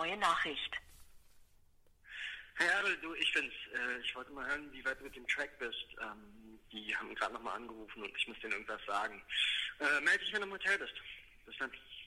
neue Nachricht. Hey Adel, du, ich bin's. Ich wollte mal hören, wie weit du mit dem Track bist. Die haben gerade nochmal angerufen und ich muss denen irgendwas sagen. Melde dich, wenn du im Hotel bist. Bis dann.